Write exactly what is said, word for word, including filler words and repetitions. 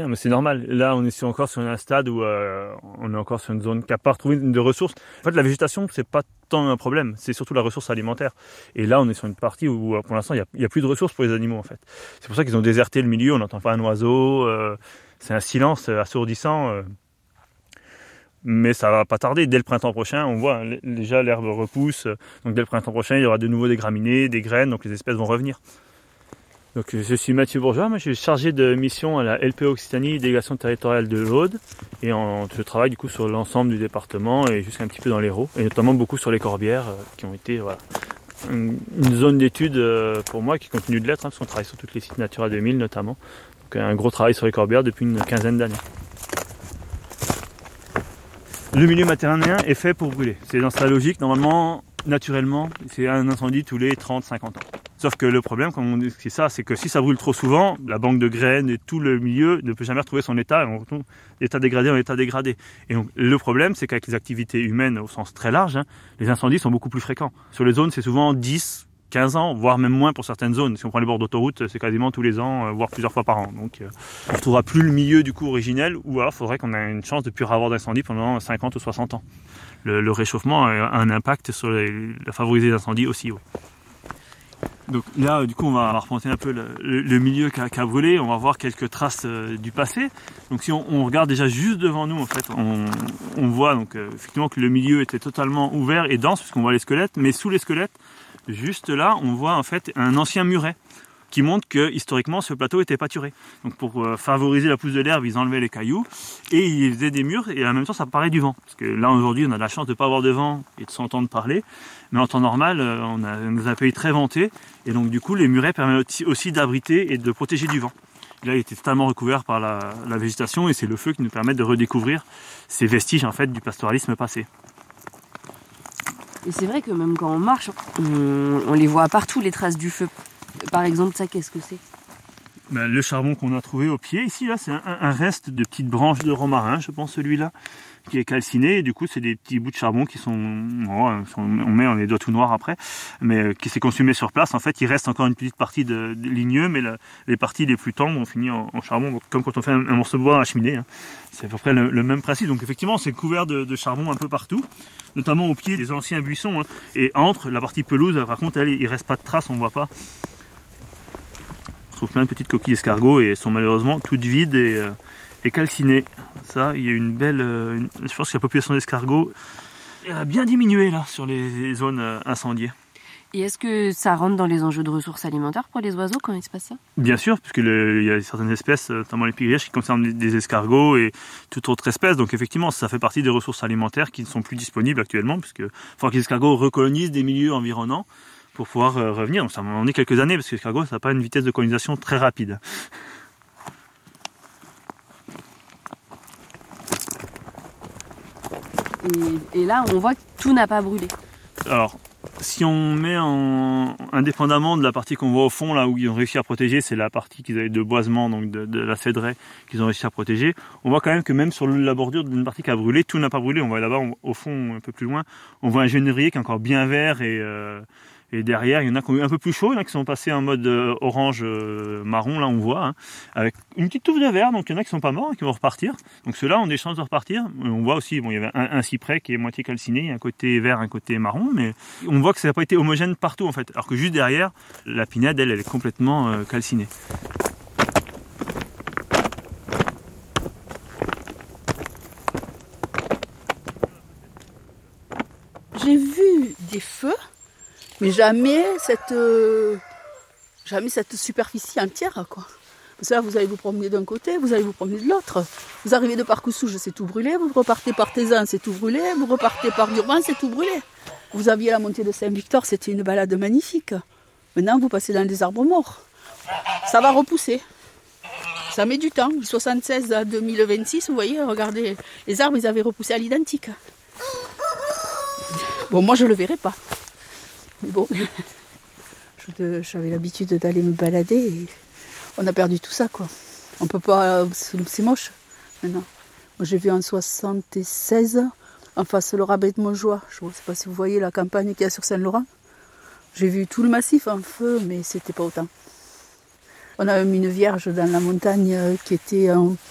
rien, mais c'est normal. Là, on est sur, encore sur un stade où euh, on est encore sur une zone qui n'a pas retrouvé de ressources. En fait, la végétation, c'est pas tant un problème, c'est surtout la ressource alimentaire. Et là, on est sur une partie où, pour l'instant, il n'y a, a plus de ressources pour les animaux, en fait. C'est pour ça qu'ils ont déserté le milieu, on n'entend pas un oiseau, euh, c'est un silence assourdissant. Euh, mais ça va pas tarder. Dès le printemps prochain, on voit hein, déjà l'herbe repousse. Donc dès le printemps prochain, il y aura de nouveau des graminées, des graines, donc les espèces vont revenir. Donc je suis Mathieu Bourgeois, moi je suis chargé de mission à la L P O Occitanie, délégation territoriale de l'Aude, et en, je travaille du coup sur l'ensemble du département et jusqu'un petit peu dans l'Hérault, et notamment beaucoup sur les corbières euh, qui ont été voilà, une, une zone d'étude euh, pour moi qui continue de l'être, hein, parce qu'on travaille sur tous les sites Natura deux mille notamment. Donc un gros travail sur les corbières depuis une quinzaine d'années. Le milieu méditerranéen est fait pour brûler. C'est dans sa logique, normalement, naturellement, c'est un incendie tous les trente à cinquante ans. Sauf que le problème, comme on dit, c'est ça, c'est que si ça brûle trop souvent, la banque de graines et tout le milieu ne peut jamais retrouver son état, et on retrouve l'état dégradé en état dégradé. Et donc, le problème, c'est qu'avec les activités humaines au sens très large, hein, les incendies sont beaucoup plus fréquents. Sur les zones, c'est souvent dix, quinze ans, voire même moins pour certaines zones. Si on prend les bords d'autoroute, c'est quasiment tous les ans, voire plusieurs fois par an. Donc euh, on ne retrouvera plus le milieu du coup originel, ou alors il faudrait qu'on ait une chance de ne plus avoir d'incendie pendant cinquante ou soixante ans. Le, le réchauffement a un impact sur les, la favoriser les incendies aussi haut. Donc là, du coup, on va remonter un peu le, le, le milieu qui a, qui a brûlé. On va voir quelques traces euh, du passé. Donc si on, on regarde déjà juste devant nous, en fait, on, on voit donc euh, effectivement que le milieu était totalement ouvert et dense, puisqu'on voit les squelettes. Mais sous les squelettes, juste là, on voit en fait un ancien muret qui montre que historiquement ce plateau était pâturé. Donc pour euh, favoriser la pousse de l'herbe, ils enlevaient les cailloux et ils faisaient des murs et en même temps ça paraît du vent. Parce que là aujourd'hui on a de la chance de ne pas avoir de vent et de s'entendre parler, mais en temps normal euh, on a on a un pays très venté et donc du coup les murets permettent aussi d'abriter et de protéger du vent. Et là il était totalement recouvert par la, la végétation et c'est le feu qui nous permet de redécouvrir ces vestiges en fait du pastoralisme passé. Et c'est vrai que même quand on marche, on, on les voit partout les traces du feu. Par exemple, ça, qu'est-ce que c'est ? Ben, le charbon qu'on a trouvé au pied, ici, là, c'est un, un reste de petites branches de romarin, je pense, celui-là, qui est calciné. Et du coup, c'est des petits bouts de charbon qui sont, oh, on met, on les doigts tout noirs après, mais qui s'est consumé sur place. En fait, il reste encore une petite partie de, de ligneux, mais la, les parties les plus tendres ont fini en, en charbon, donc, comme quand on fait un, un morceau de bois à la cheminée. Hein. C'est à peu près le, le même principe. Donc, effectivement, c'est couvert de, de charbon un peu partout, notamment au pied des anciens buissons. Hein. Et entre la partie pelouse, par contre, elle, il reste pas de traces, on voit pas. On trouve plein de petites coquilles escargots et elles sont malheureusement toutes vides et, euh, et calcinées. Ça, il y a une belle. Euh, une, je pense que la population d'escargots a bien diminué là sur les, les zones euh, incendiées. Et est-ce que ça rentre dans les enjeux de ressources alimentaires pour les oiseaux quand il se passe ça ? Bien sûr, puisque le, il y a certaines espèces, notamment les pygrièches, qui concernent des, des escargots et toute autre espèce. Donc effectivement, ça fait partie des ressources alimentaires qui ne sont plus disponibles actuellement, puisque il faut que les escargots recolonisent des milieux environnants pour pouvoir euh, revenir. Donc ça va en est quelques années, parce que l'escargot, ça n'a pas une vitesse de colonisation très rapide. Et, et là, on voit que tout n'a pas brûlé. Alors, si on met en, indépendamment de la partie qu'on voit au fond, là où ils ont réussi à protéger, c'est la partie qu'ils avaient de boisement, donc de, de la cédraie qu'ils ont réussi à protéger, on voit quand même que même sur la bordure d'une partie qui a brûlé, tout n'a pas brûlé. On voit là-bas, on, au fond, un peu plus loin, on voit un genévrier qui est encore bien vert et... Euh, Et derrière, il y en a qui ont eu un peu plus chaud, il y en a qui sont passés en mode euh, orange euh, marron, là on voit, hein, avec une petite touffe de vert, donc il y en a qui sont pas morts et qui vont repartir. Donc ceux-là ont des chances de repartir. On voit aussi, bon, il y avait un, un cyprès qui est moitié calciné, un côté vert, un côté marron, mais on voit que ça n'a pas été homogène partout en fait. Alors que juste derrière, la pinède, elle, elle est complètement euh, calcinée. J'ai vu des feux, mais jamais cette, euh, jamais cette superficie entière, quoi. Parce que là, vous allez vous promener d'un côté, vous allez vous promener de l'autre. Vous arrivez de Parcousouge, c'est tout brûlé. Vous repartez par Tézan, c'est tout brûlé. Vous repartez par Durban, c'est tout brûlé. Vous aviez la montée de Saint-Victor, c'était une balade magnifique. Maintenant, vous passez dans des arbres morts. Ça va repousser. Ça met du temps. De soixante-seize à deux mille vingt-six, vous voyez, regardez, les arbres, ils avaient repoussé à l'identique. Bon, moi, je ne le verrai pas. Mais bon, j'avais l'habitude d'aller me balader et on a perdu tout ça, quoi. On peut pas, c'est moche maintenant. Moi j'ai vu en soixante-seize, en face le rabais de Montjoie, je ne sais pas si vous voyez la campagne qu'il y a sur Saint-Laurent. J'ai vu tout le massif en feu, mais c'était pas autant. On a mis une vierge dans la montagne qui était en